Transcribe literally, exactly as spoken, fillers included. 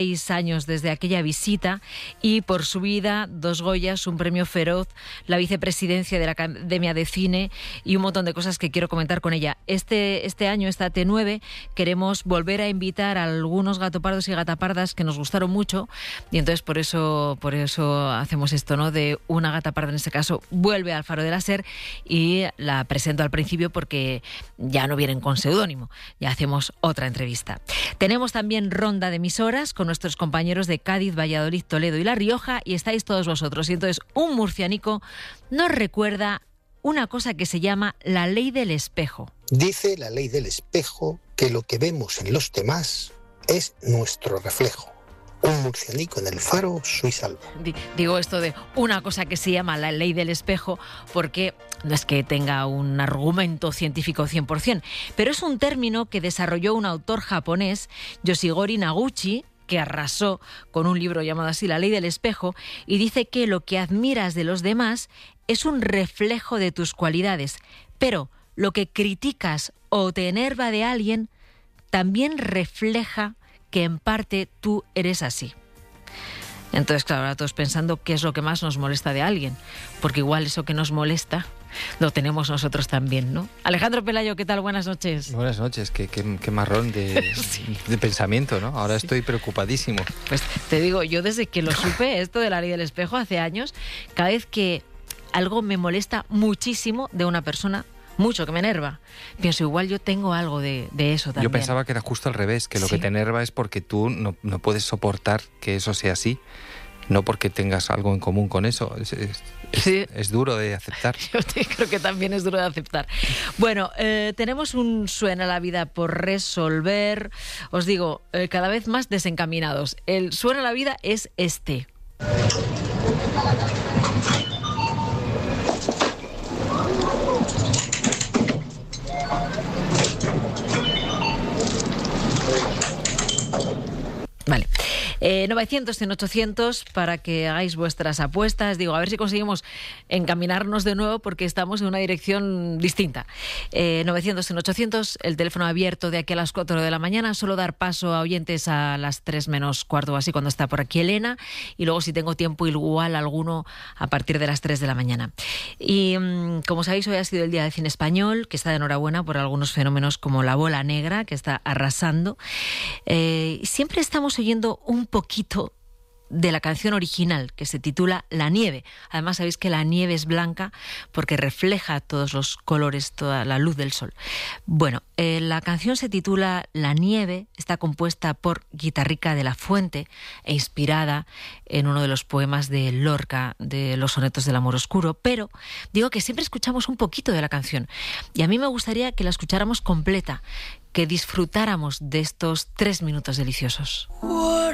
Seis años desde aquella visita y por su vida, dos Goyas, un premio Feroz, la vicepresidencia de la Academia de Cine y un montón de cosas que quiero comentar con ella. Este, este año, esta T nueve, queremos volver a invitar a algunos gatopardos y gatapardas que nos gustaron mucho y entonces por eso, por eso hacemos esto, ¿no? De una gataparda, en este caso, vuelve al Faro de la Ser y la presento al principio porque ya no vienen con seudónimo, ya hacemos otra entrevista. Tenemos también ronda de emisoras con nuestros compañeros de Cádiz, Valladolid, Toledo y La Rioja, y estáis todos vosotros. Y entonces un murcianico nos recuerda una cosa que se llama la ley del espejo. Dice la ley del espejo que lo que vemos en los demás es nuestro reflejo. Un murcianico en el Faro, soy salvo. Digo esto de una cosa que se llama la ley del espejo porque no es que tenga un argumento científico cien por ciento, pero es un término que desarrolló un autor japonés, Yoshigori Naguchi, que arrasó con un libro llamado así La ley del espejo, y dice que lo que admiras de los demás es un reflejo de tus cualidades, pero lo que criticas o te enerva de alguien también refleja que en parte tú eres así. Entonces, claro, ahora todos pensando qué es lo que más nos molesta de alguien, porque igual eso que nos molesta lo tenemos nosotros también, ¿no? Alejandro Pelayo, ¿qué tal? Buenas noches. Buenas noches, qué, qué, qué marrón de, sí. de pensamiento, ¿no? Ahora sí. Estoy preocupadísimo. Pues te digo, yo desde que lo supe, esto de la ley del espejo hace años, cada vez que algo me molesta muchísimo de una persona, mucho, que me enerva, pienso, igual yo tengo algo de, de eso también. Yo pensaba que era justo al revés, que lo sí. que te enerva es porque tú no, no puedes soportar que eso sea así, no porque tengas algo en común con eso. Es, es, sí. es, es duro de aceptar. Yo creo que también es duro de aceptar. Bueno, eh, tenemos un Suena la Vida por resolver. Os digo, eh, cada vez más desencaminados. El Suena la Vida es este. Vale. Eh, novecientos, cien, ochocientos para que hagáis vuestras apuestas. Digo, a ver si conseguimos encaminarnos de nuevo porque estamos en una dirección distinta. Eh, novecientos, cien, ochocientos, el teléfono abierto de aquí a las cuatro de la mañana. Solo dar paso a oyentes a las tres menos cuarto o así cuando está por aquí Elena. Y luego, si tengo tiempo, igual alguno a partir de las tres de la mañana. Y mmm, como sabéis, hoy ha sido el Día del Cine Español, que está de enhorabuena por algunos fenómenos como La Bola Negra, que está arrasando. Eh, siempre estamos oyendo un poquito de la canción original, que se titula La Nieve. Además, sabéis que la nieve es blanca porque refleja todos los colores, toda la luz del sol. Bueno, eh, la canción se titula La Nieve, está compuesta por Guitarrica de la Fuente e inspirada en uno de los poemas de Lorca, de Los sonetos del amor oscuro, pero digo que siempre escuchamos un poquito de la canción y a mí me gustaría que la escucháramos completa, que disfrutáramos de estos tres minutos deliciosos.